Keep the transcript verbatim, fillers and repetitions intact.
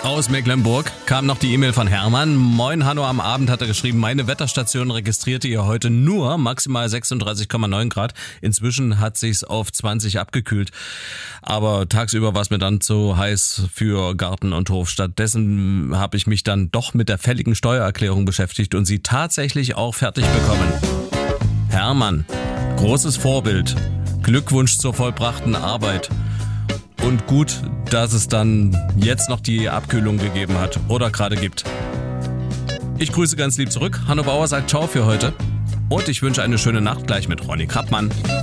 Aus Mecklenburg kam noch die E-Mail von Hermann. Moin Hanno, am Abend hat er geschrieben, meine Wetterstation registrierte hier heute nur maximal sechsunddreißig Komma neun Grad. Inzwischen hat sich's auf zwanzig abgekühlt. Aber tagsüber war es mir dann zu heiß für Garten und Hof. Stattdessen habe ich mich dann doch mit der fälligen Steuererklärung beschäftigt und sie tatsächlich auch fertig bekommen. Hermann, großes Vorbild. Glückwunsch zur vollbrachten Arbeit. Und gut, dass es dann jetzt noch die Abkühlung gegeben hat oder gerade gibt. Ich grüße ganz lieb zurück. Hanno Bauer sagt Ciao für heute. Und ich wünsche eine schöne Nacht gleich mit Ronny Krappmann.